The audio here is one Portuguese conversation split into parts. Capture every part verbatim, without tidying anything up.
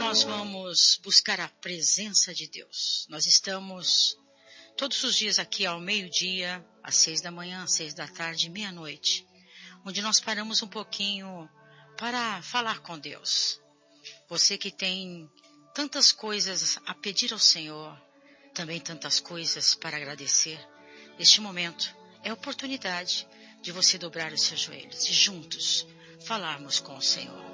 nós vamos buscar a presença de Deus. Nós estamos todos os dias aqui ao meio-dia, às seis da manhã, às seis da tarde, meia-noite, onde nós paramos um pouquinho para falar com Deus. Você que tem tantas coisas a pedir ao Senhor, também tantas coisas para agradecer, este momento é a oportunidade de você dobrar os seus joelhos e juntos falarmos com o Senhor.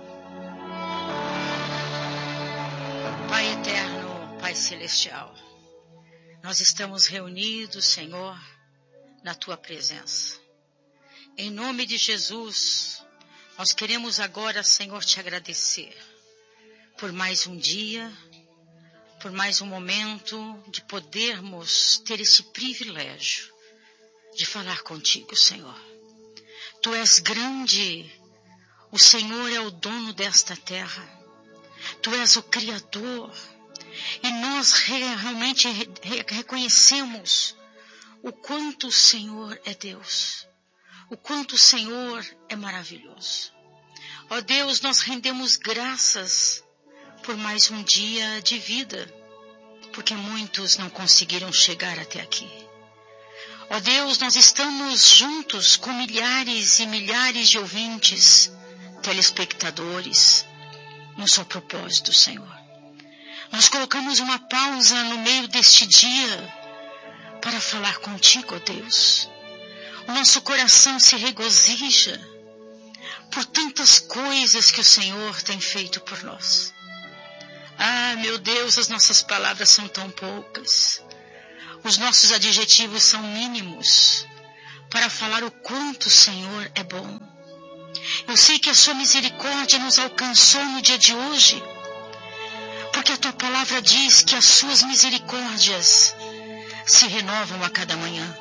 Pai eterno, Pai celestial, nós estamos reunidos, Senhor, na Tua presença. Em nome de Jesus, nós queremos agora, Senhor, Te agradecer por mais um dia, por mais um momento de podermos ter esse privilégio de falar contigo, Senhor. Tu és grande, o Senhor é o dono desta terra. Tu és o Criador e nós realmente reconhecemos o quanto o Senhor é Deus, o quanto o Senhor é maravilhoso. Ó Deus, nós rendemos graças por mais um dia de vida, porque muitos não conseguiram chegar até aqui. Ó Deus, nós estamos juntos com milhares e milhares de ouvintes, telespectadores, no seu propósito, Senhor. Nós colocamos uma pausa no meio deste dia para falar contigo, ó Deus. O nosso coração se regozija por tantas coisas que o Senhor tem feito por nós. Ah, meu Deus, as nossas palavras são tão poucas. Os nossos adjetivos são mínimos para falar o quanto o Senhor é bom. Eu sei que a sua misericórdia nos alcançou no dia de hoje, porque a tua palavra diz que as suas misericórdias se renovam a cada manhã.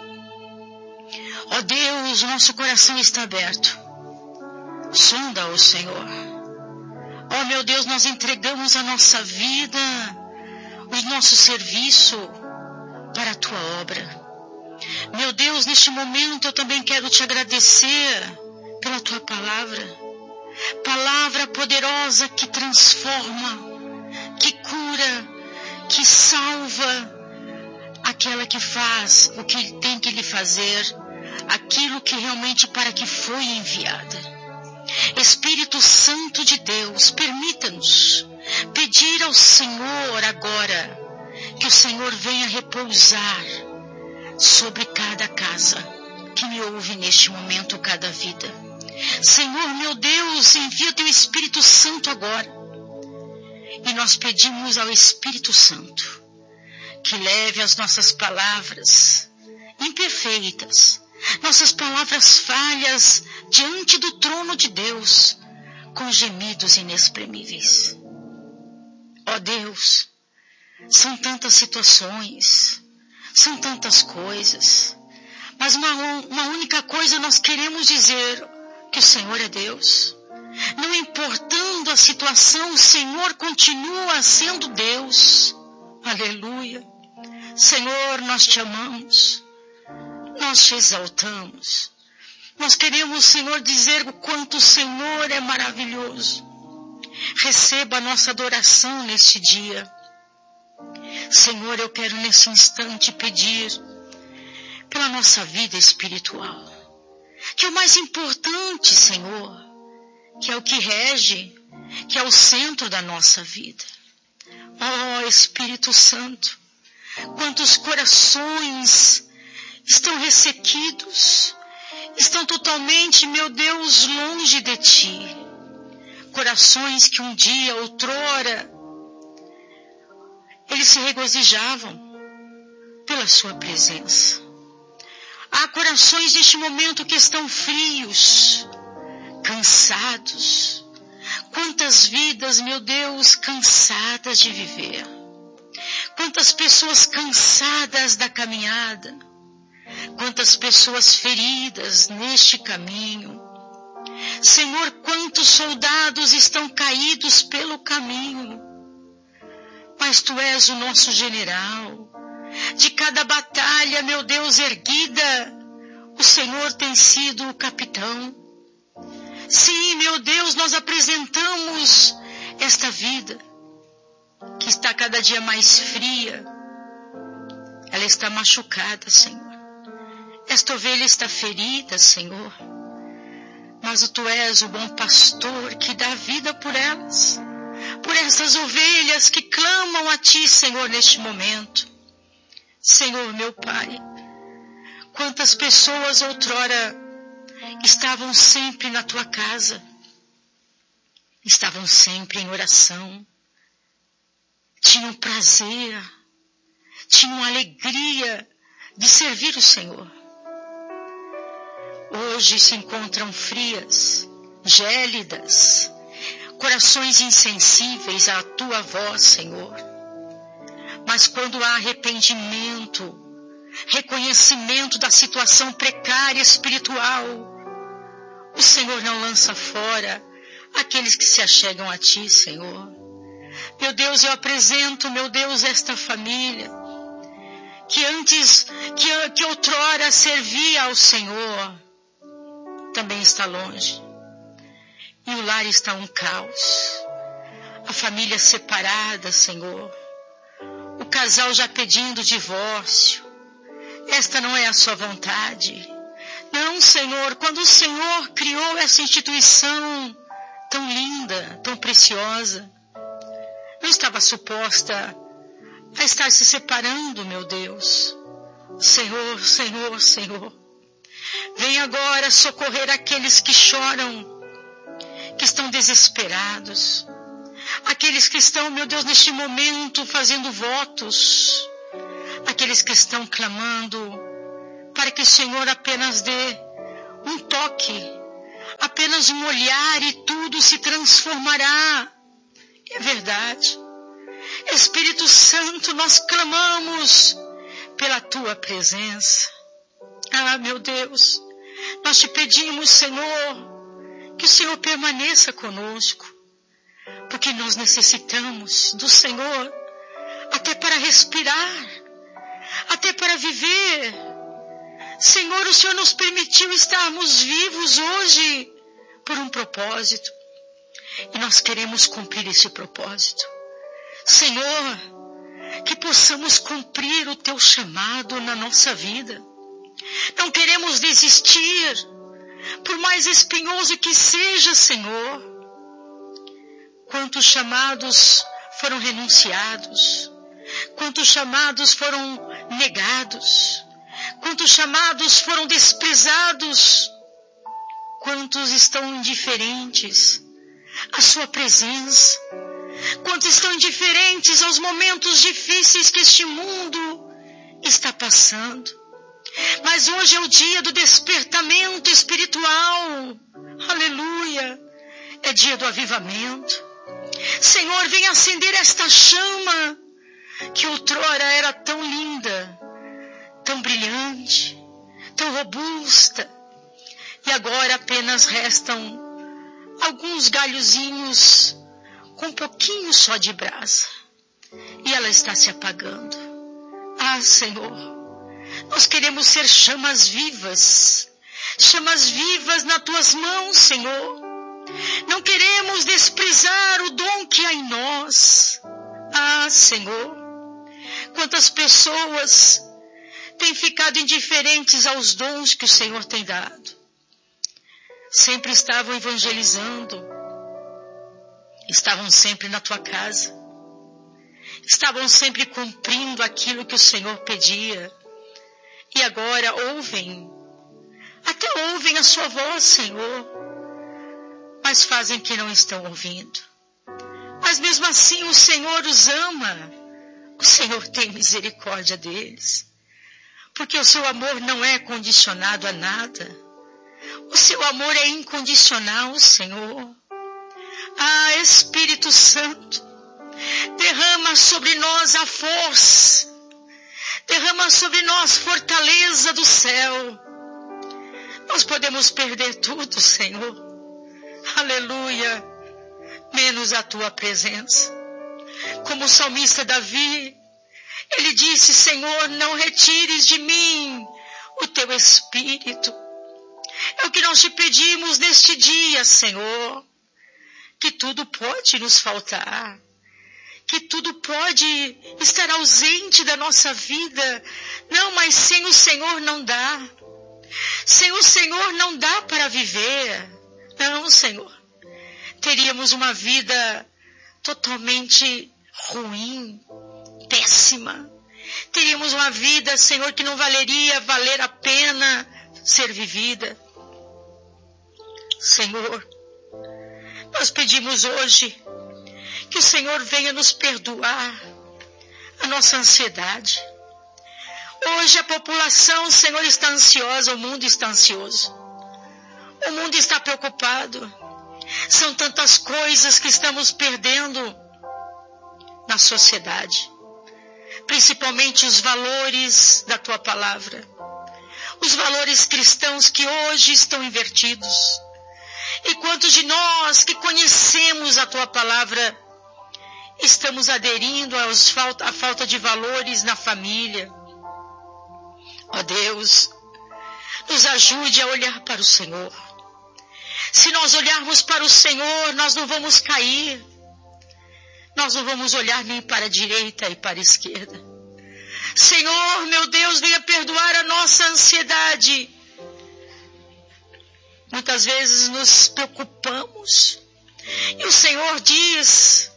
Ó Deus, o nosso coração está aberto. Sonda-o, Senhor. Ó meu Deus, nós entregamos a nossa vida, o nosso serviço para a tua obra. Meu Deus, neste momento eu também quero te agradecer pela tua palavra, palavra poderosa que transforma, que cura, que salva, aquela que faz o que tem que lhe fazer, aquilo que realmente para que foi enviada. Espírito Santo de Deus, permita-nos pedir ao Senhor agora que o Senhor venha repousar sobre cada casa que me ouve neste momento, cada vida. Senhor, meu Deus, envia o teu Espírito Santo agora. E nós pedimos ao Espírito Santo que leve as nossas palavras imperfeitas, nossas palavras falhas diante do trono de Deus, com gemidos inexprimíveis. Ó Deus, são tantas situações, são tantas coisas, mas uma, uma única coisa nós queremos dizer: que o Senhor é Deus. Não importando a situação, o Senhor continua sendo Deus. Aleluia. Senhor, nós te amamos. Nós te exaltamos. Nós queremos, Senhor, dizer o quanto o Senhor é maravilhoso. Receba a nossa adoração neste dia. Senhor, eu quero nesse instante pedir pela nossa vida espiritual. Que é o mais importante, Senhor, que é o que rege, que é o centro da nossa vida. Ó Espírito Santo, quantos corações estão ressequidos, estão totalmente, meu Deus, longe de Ti. Corações que um dia, outrora, eles se regozijavam pela Sua presença. Há corações neste momento que estão frios, cansados. Quantas vidas, meu Deus, cansadas de viver. Quantas pessoas cansadas da caminhada. Quantas pessoas feridas neste caminho. Senhor, quantos soldados estão caídos pelo caminho. Mas Tu és o nosso general. De cada batalha, meu Deus, erguida, o Senhor tem sido o capitão. Sim, meu Deus, nós apresentamos esta vida que está cada dia mais fria. Ela está machucada, Senhor. Esta ovelha está ferida, Senhor. Mas Tu és o bom pastor que dá vida por elas. Por essas ovelhas que clamam a Ti, Senhor, neste momento. Senhor, meu Pai, quantas pessoas outrora estavam sempre na Tua casa, estavam sempre em oração, tinham prazer, tinham alegria de servir o Senhor. Hoje se encontram frias, gélidas, corações insensíveis à Tua voz, Senhor. Mas quando há arrependimento, reconhecimento da situação precária espiritual, o Senhor não lança fora aqueles que se achegam a Ti, Senhor. Meu Deus, eu apresento, meu Deus, esta família, que antes, que, que outrora servia ao Senhor, também está longe. E o lar está um caos. A família separada, Senhor. O casal já pedindo divórcio. Esta não é a Sua vontade. Não, Senhor, quando o Senhor criou essa instituição tão linda, tão preciosa, não estava suposta a estar se separando, meu Deus. Senhor, Senhor, Senhor, vem agora socorrer aqueles que choram, que estão desesperados, aqueles que estão, meu Deus, neste momento fazendo votos, aqueles que estão clamando para que o Senhor apenas dê um toque, apenas um olhar e tudo se transformará. É verdade. Espírito Santo, nós clamamos pela Tua presença. Ah, meu Deus, nós Te pedimos, Senhor, que o Senhor permaneça conosco, porque nós necessitamos do Senhor até para respirar, até para viver. Senhor, o Senhor nos permitiu estarmos vivos hoje por um propósito, e nós queremos cumprir esse propósito. Senhor, que possamos cumprir o Teu chamado na nossa vida. Não queremos desistir, por mais espinhoso que seja, Senhor. Quantos chamados foram renunciados, quantos chamados foram negados, quantos chamados foram desprezados, quantos estão indiferentes à Sua presença, quantos estão indiferentes aos momentos difíceis que este mundo está passando. Mas hoje é o dia do despertamento espiritual. Aleluia! É dia do avivamento. Senhor, vem acender esta chama que outrora era tão linda, tão brilhante, tão robusta, e agora apenas restam alguns galhozinhos com um pouquinho só de brasa, e ela está se apagando. Ah, Senhor, nós queremos ser chamas vivas, chamas vivas nas Tuas mãos, Senhor. Não queremos desprezar o dom que há em nós. Ah, Senhor, quantas pessoas têm ficado indiferentes aos dons que o Senhor tem dado. Sempre estavam evangelizando, estavam sempre na Tua casa, estavam sempre cumprindo aquilo que o Senhor pedia, e agora ouvem, até ouvem a Sua voz, Senhor, mas fazem que não estão ouvindo. Mas mesmo assim o Senhor os ama, o Senhor tem misericórdia deles, porque o Seu amor não é condicionado a nada, o Seu amor é incondicional, Senhor. Ah, Espírito Santo, derrama sobre nós a força, derrama sobre nós fortaleza do céu. Nós podemos perder tudo, Senhor, aleluia, menos a Tua presença. Como o salmista Davi, ele disse: Senhor, não retires de mim o Teu Espírito. É o que nós Te pedimos neste dia, Senhor, que tudo pode nos faltar, que tudo pode estar ausente da nossa vida. Não, mas sem o Senhor não dá. Sem o Senhor não dá para viver. Não, Senhor. Teríamos uma vida totalmente ruim, péssima. Teríamos uma vida, Senhor, que não valeria valer a pena ser vivida. Senhor, nós pedimos hoje que o Senhor venha nos perdoar a nossa ansiedade. Hoje a população, Senhor, está ansiosa, o mundo está ansioso. O mundo está preocupado. São tantas coisas que estamos perdendo na sociedade. Principalmente os valores da Tua palavra. Os valores cristãos que hoje estão invertidos. E quantos de nós que conhecemos a Tua palavra estamos aderindo aos falta, à falta de valores na família? Ó Deus, nos ajude a olhar para o Senhor. Se nós olharmos para o Senhor, nós não vamos cair. Nós não vamos olhar nem para a direita e para a esquerda. Senhor, meu Deus, venha perdoar a nossa ansiedade. Muitas vezes nos preocupamos. E o Senhor diz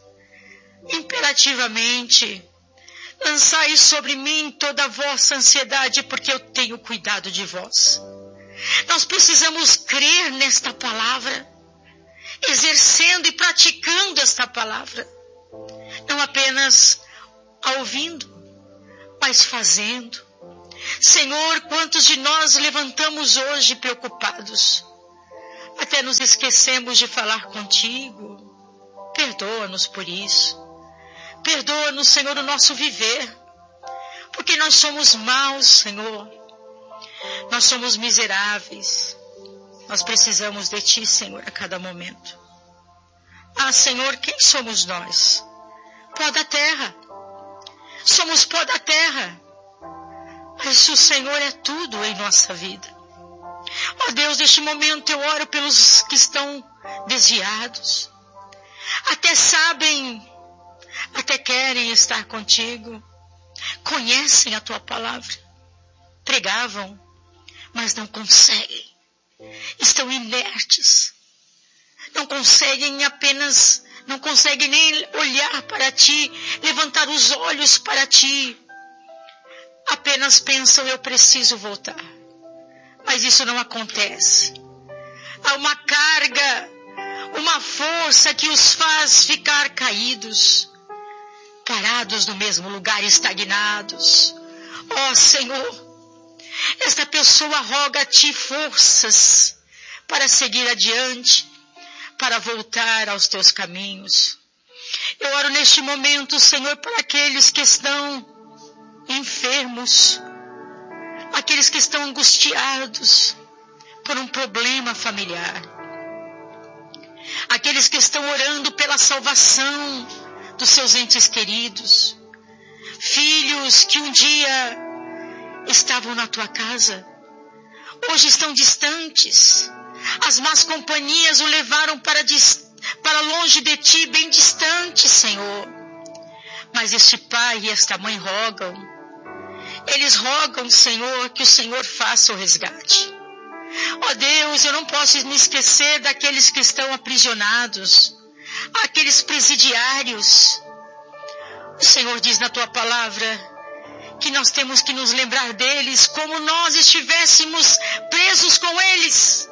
imperativamente: lançai sobre mim toda a vossa ansiedade, porque eu tenho cuidado de vós. Nós precisamos crer nesta palavra, exercendo e praticando esta palavra. Não apenas ouvindo, mas fazendo. Senhor, quantos de nós levantamos hoje preocupados? Até nos esquecemos de falar contigo. Perdoa-nos por isso. Perdoa-nos, Senhor, o nosso viver. Porque nós somos maus, Senhor. Nós somos miseráveis. Nós precisamos de Ti, Senhor, a cada momento. Ah, Senhor, quem somos nós? Pó da terra. Somos pó da terra. Mas o Senhor é tudo em nossa vida. Ó oh Deus, neste momento eu oro pelos que estão desviados. Até sabem, até querem estar contigo. Conhecem a Tua palavra. Pregavam, mas não conseguem. Estão inertes. Não conseguem apenas, não conseguem nem olhar para Ti, levantar os olhos para Ti. Apenas pensam: eu preciso voltar. Mas isso não acontece. Há uma carga, uma força que os faz ficar caídos, parados no mesmo lugar, estagnados. Ó Senhor, esta pessoa roga a Ti forças para seguir adiante, para voltar aos Teus caminhos. Eu oro neste momento, Senhor, para aqueles que estão enfermos, aqueles que estão angustiados por um problema familiar, aqueles que estão orando pela salvação dos seus entes queridos, filhos que um dia estavam na Tua casa, hoje estão distantes. As más companhias o levaram para, para longe de Ti, bem distante, Senhor. Mas este pai e esta mãe rogam. Eles rogam, Senhor, que o Senhor faça o resgate. Ó Deus, eu não posso me esquecer daqueles que estão aprisionados, aqueles presidiários. O Senhor diz na Tua palavra que nós temos que nos lembrar deles como nós estivéssemos presos com eles.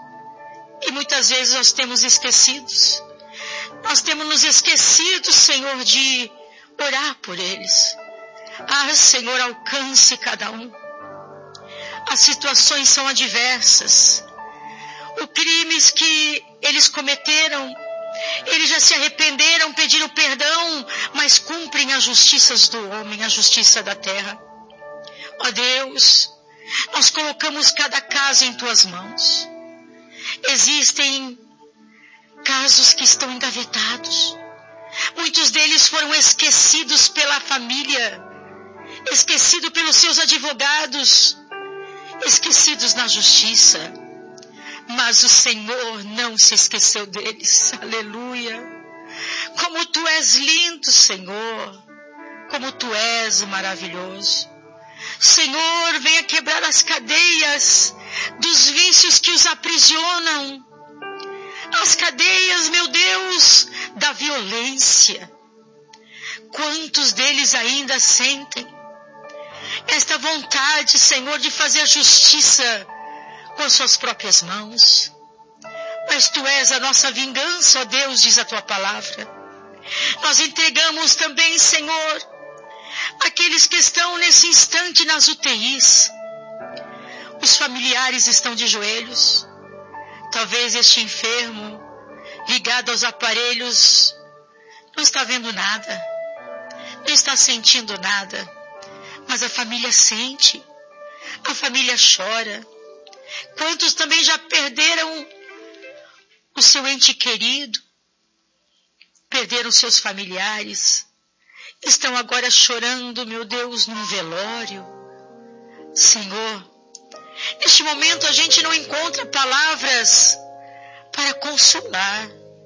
E muitas vezes nós temos esquecidos. Nós temos nos esquecido, Senhor, de orar por eles. Ah, Senhor, alcance cada um. As situações são adversas. Os crimes que eles cometeram, eles já se arrependeram, pediram perdão, mas cumprem as justiças do homem, a justiça da terra. Ó Deus, nós colocamos cada caso em Tuas mãos. Existem casos que estão engavetados. Muitos deles foram esquecidos pela família, esquecidos pelos seus advogados, esquecidos na justiça. Mas o Senhor não se esqueceu deles. Aleluia. Como Tu és és lindo, Senhor, como Tu és maravilhoso. Senhor, venha quebrar as cadeias dos vícios que os aprisionam, as cadeias, meu Deus, da violência. Quantos deles ainda sentem esta vontade, Senhor, de fazer justiça com suas próprias mãos? Mas Tu és a nossa vingança, ó Deus, diz a Tua palavra. Nós entregamos também, Senhor, aqueles que estão nesse instante nas U T Is. Os familiares estão de joelhos. Talvez este enfermo, ligado aos aparelhos, não está vendo nada, não está sentindo nada, mas a família sente, a família chora. Quantos também já perderam o seu ente querido, perderam seus familiares, estão agora chorando, meu Deus, num velório. Senhor, neste momento a gente não encontra palavras para consolar.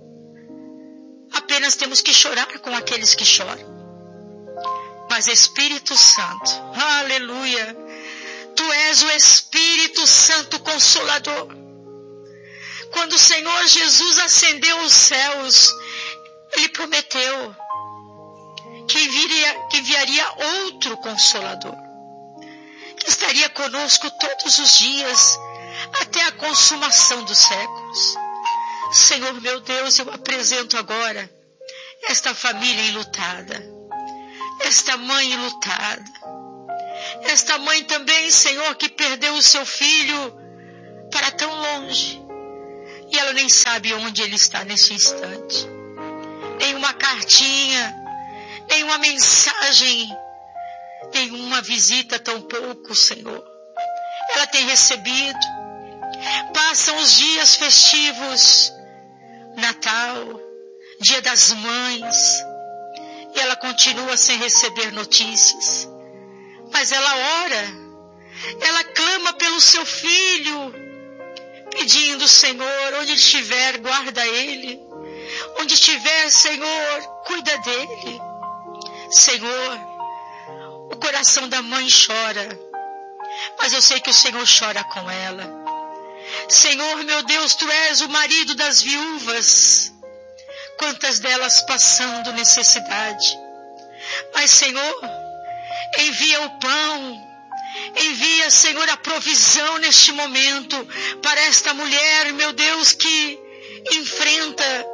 Apenas temos que chorar com aqueles que choram. Mas Espírito Santo, aleluia, Tu és o Espírito Santo Consolador. Quando o Senhor Jesus ascendeu aos céus, Ele prometeu que enviaria, que enviaria outro Consolador, que estaria conosco todos os dias, até a consumação dos séculos. Senhor meu Deus, eu apresento agora esta família enlutada, esta mãe enlutada, esta mãe também, Senhor, que perdeu o seu filho para tão longe, e ela nem sabe onde ele está nesse instante. Nem uma cartinha, nem uma mensagem, nenhuma visita, tão pouco, Senhor, ela tem recebido. Passam os dias festivos, Natal, Dia das Mães, e ela continua sem receber notícias. Mas ela ora, ela clama pelo seu filho, pedindo, Senhor, onde ele estiver, guarda ele. Onde estiver, Senhor, cuida dele. Senhor, o coração da mãe chora, mas eu sei que o Senhor chora com ela. Senhor, meu Deus, Tu és o marido das viúvas, quantas delas passando necessidade. Mas, Senhor, envia o pão, envia, Senhor, a provisão neste momento para esta mulher, meu Deus, que enfrenta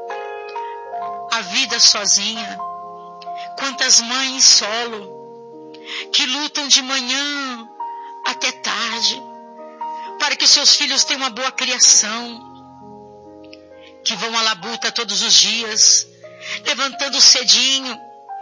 a vida sozinha. Quantas mães solo, que lutam de manhã até tarde, para que seus filhos tenham uma boa criação, que vão à labuta todos os dias, levantando cedinho,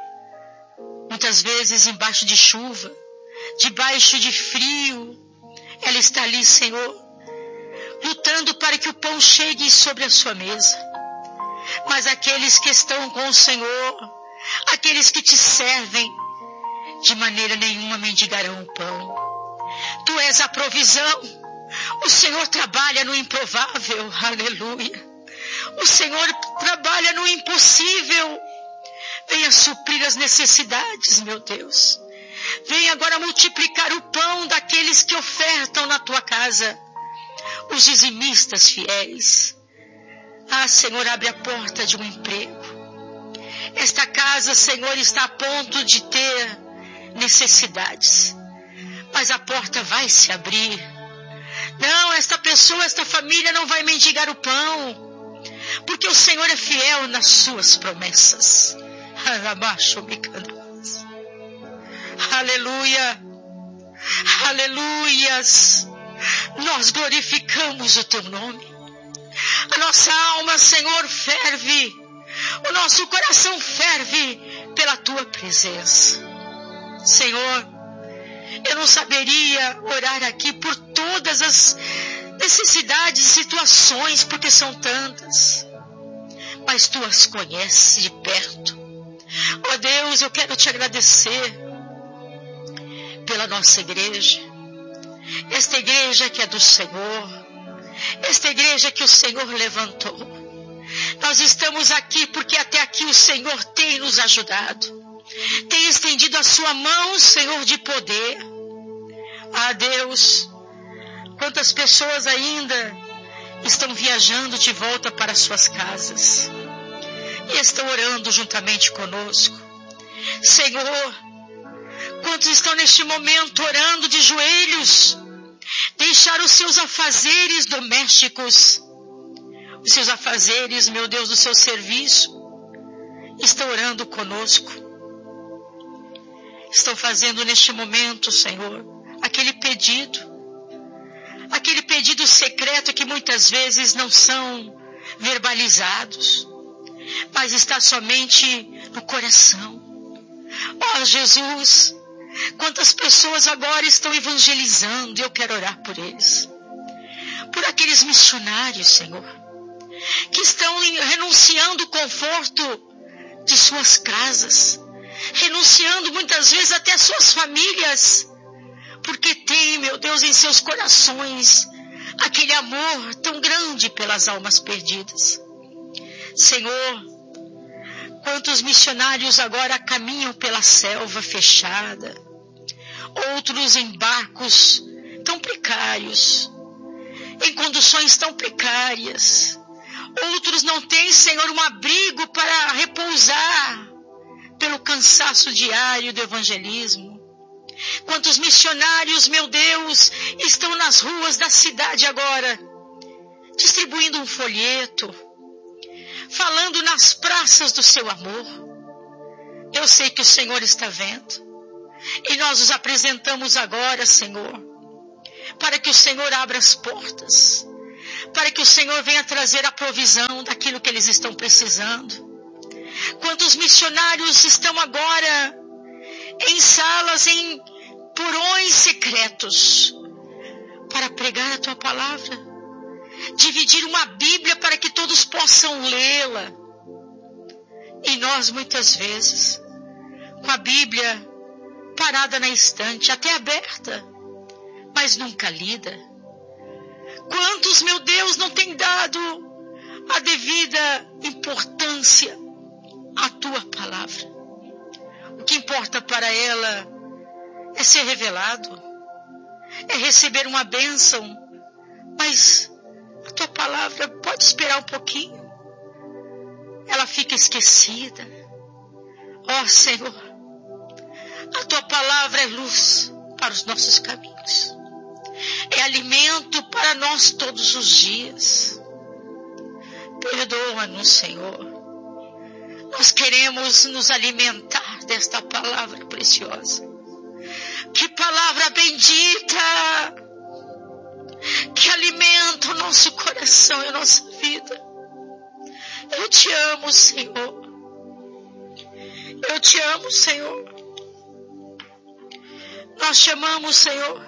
muitas vezes embaixo de chuva, debaixo de frio. Ela está ali, Senhor, lutando para que o pão chegue sobre a sua mesa. Mas aqueles que estão com o Senhor, aqueles que Te servem, de maneira nenhuma mendigarão o pão. Tu és a provisão. O Senhor trabalha no improvável, aleluia. O Senhor trabalha no impossível. Venha suprir as necessidades, meu Deus. Venha agora multiplicar o pão daqueles que ofertam na Tua casa, os dizimistas fiéis. Ah, Senhor, abre a porta de um emprego. Esta casa, Senhor, está a ponto de ter necessidades, mas a porta vai se abrir. Não, esta pessoa, esta família não vai mendigar o pão, porque o Senhor é fiel nas suas promessas. Aleluia, aleluias. Nós glorificamos o Teu nome. A nossa alma, Senhor, ferve, o nosso coração ferve pela Tua presença. Senhor, eu não saberia orar aqui por todas as necessidades e situações, porque são tantas, mas Tu as conheces de perto. Ó Deus, eu quero Te agradecer pela nossa igreja, esta igreja que é do Senhor, esta igreja que o Senhor levantou. Nós estamos aqui porque até aqui o Senhor tem nos ajudado. Tem estendido a sua mão, Senhor, de poder. Ah, Deus, quantas pessoas ainda estão viajando de volta para suas casas e estão orando juntamente conosco. Senhor, quantos estão neste momento orando de joelhos, deixar os seus afazeres domésticos, os seus afazeres, meu Deus, do seu serviço, estão orando conosco. Estão fazendo neste momento, Senhor, aquele pedido, aquele pedido secreto que muitas vezes não são verbalizados, mas está somente no coração. Ó Jesus, quantas pessoas agora estão evangelizando, e eu quero orar por eles. Por aqueles missionários, Senhor, que estão renunciando o conforto de suas casas, renunciando muitas vezes até suas famílias, porque tem, meu Deus, em seus corações aquele amor tão grande pelas almas perdidas. Senhor, quantos missionários agora caminham pela selva fechada, outros em barcos tão precários, em condições tão precárias, outros não têm, Senhor, um abrigo para repousar pelo cansaço diário do evangelismo. Quantos missionários, meu Deus, estão nas ruas da cidade agora, distribuindo um folheto, falando nas praças do seu amor. Eu sei que o Senhor está vendo, e nós os apresentamos agora, Senhor, para que o Senhor abra as portas, para que o Senhor venha trazer a provisão daquilo que eles estão precisando. Quantos missionários estão agora em salas, em porões secretos, para pregar a tua palavra, dividir uma Bíblia para que todos possam lê-la. E nós muitas vezes, com a Bíblia parada na estante, até aberta, mas nunca lida. Quantos, meu Deus, não têm dado a devida importância à tua palavra? O que importa para ela é ser revelado, é receber uma bênção, mas a tua palavra pode esperar um pouquinho. Ela fica esquecida. Ó Senhor, a tua palavra é luz para os nossos caminhos, é alimento para nós todos os dias. Perdoa-nos, Senhor. Nós queremos nos alimentar desta palavra preciosa. Que palavra bendita, que alimenta o nosso coração e a nossa vida. Eu te amo, Senhor. Eu te amo, Senhor. Nós te amamos, Senhor.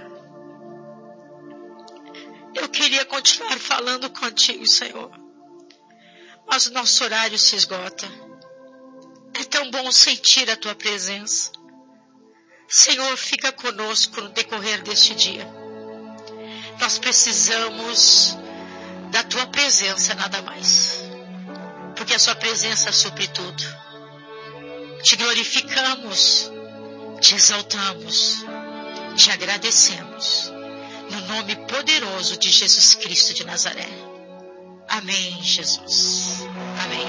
Eu queria continuar falando contigo, Senhor, mas o nosso horário se esgota. É tão bom sentir a tua presença. Senhor, fica conosco no decorrer deste dia. Nós precisamos da tua presença, nada mais, porque a sua presença supre tudo. Te glorificamos, te exaltamos, te agradecemos, no nome poderoso de Jesus Cristo de Nazaré. Amém, Jesus. Amém.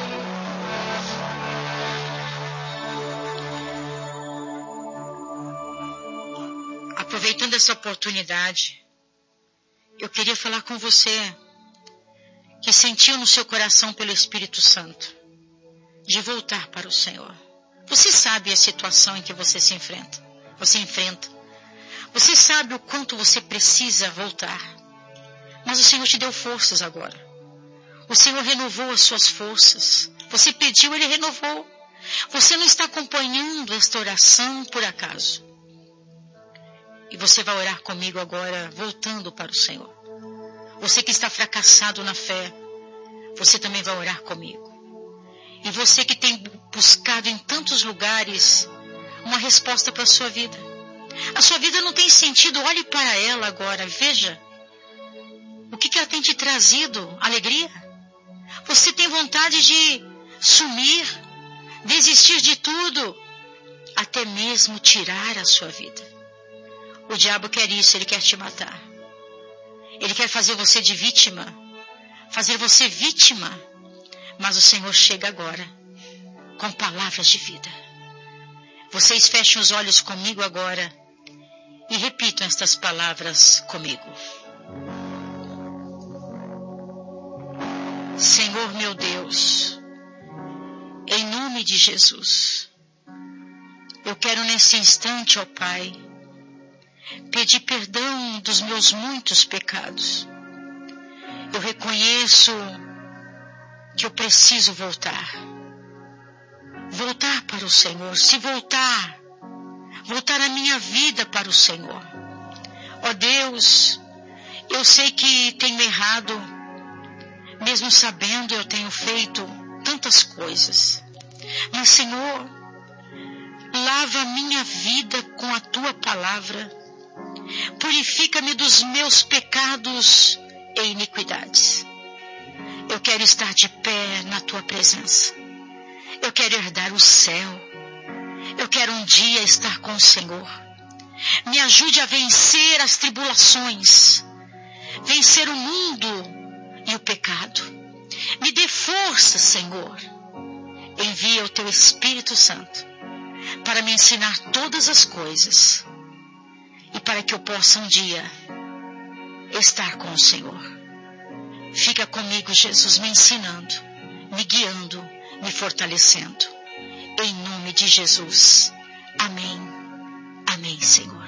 Aproveitando essa oportunidade, eu queria falar com você que sentiu no seu coração pelo Espírito Santo de voltar para o Senhor. Você sabe a situação em que você se enfrenta, você enfrenta. Você sabe o quanto você precisa voltar. Mas o Senhor te deu forças agora. O Senhor renovou as suas forças. Você pediu, Ele renovou. Você não está acompanhando esta oração por acaso. E você vai orar comigo agora, voltando para o Senhor. Você que está fracassado na fé, você também vai orar comigo. E você que tem buscado em tantos lugares uma resposta para a sua vida. A sua vida não tem sentido, olhe para ela agora, veja. O que, que ela tem te trazido? Alegria? Você tem vontade de sumir, desistir de tudo, até mesmo tirar a sua vida. O diabo quer isso, ele quer te matar. Ele quer fazer você de vítima, fazer você vítima. Mas o Senhor chega agora com palavras de vida. Vocês fechem os olhos comigo agora e repitam estas palavras comigo. Senhor meu Deus, em nome de Jesus, eu quero nesse instante, ó Pai, pedir perdão dos meus muitos pecados. Eu reconheço que eu preciso voltar. Voltar para o Senhor. Se voltar, voltar a minha vida para o Senhor. Ó Deus, eu sei que tenho errado, mesmo sabendo eu tenho feito tantas coisas. Mas, Senhor, lava a minha vida com a Tua palavra. Purifica-me dos meus pecados e iniquidades. Eu quero estar de pé na Tua presença. Eu quero herdar o céu. Eu quero um dia estar com o Senhor. Me ajude a vencer as tribulações, vencer o mundo e o pecado. Me dê força, Senhor. Envia o Teu Espírito Santo para me ensinar todas as coisas e para que eu possa um dia estar com o Senhor. Fica comigo, Jesus, me ensinando, me guiando, me fortalecendo. Em nome de Jesus. Amém. Amém, Senhor.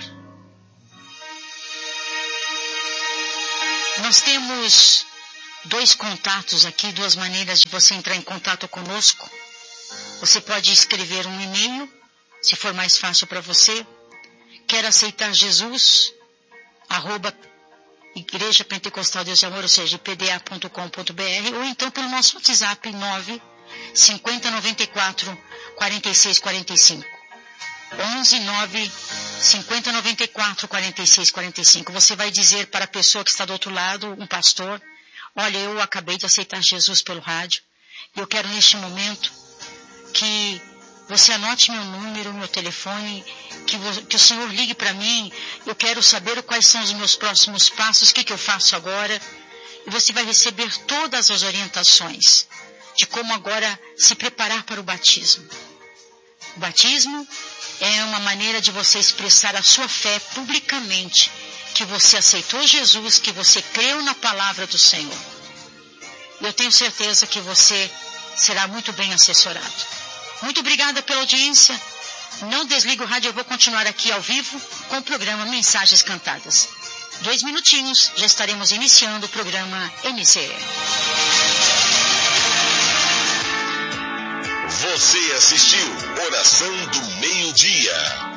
Nós temos dois contatos aqui, duas maneiras de você entrar em contato conosco. Você pode escrever um e-mail, se for mais fácil para você. Quer aceitar Jesus? Arroba Igreja Pentecostal Deus de Amor, ou seja, i p d a ponto com ponto b r, ou então pelo nosso WhatsApp nove cinco zero nove quatro quatro seis quatro cinco. onze nove cinco zero nove quatro quatro seis quatro cinco. Você vai dizer para a pessoa que está do outro lado, um pastor: olha, eu acabei de aceitar Jesus pelo rádio e eu quero neste momento que você anote meu número, meu telefone, que, que o Senhor ligue para mim. Eu quero saber quais são os meus próximos passos, o que, que eu faço agora. E você vai receber todas as orientações de como agora se preparar para o batismo. O batismo é uma maneira de você expressar a sua fé publicamente, que você aceitou Jesus, que você creu na palavra do Senhor. Eu tenho certeza que você será muito bem assessorado. Muito obrigada pela audiência. Não desligue o rádio, eu vou continuar aqui ao vivo com o programa Mensagens Cantadas. Dois minutinhos, já estaremos iniciando o programa M C E. Você assistiu Oração do Meio-Dia.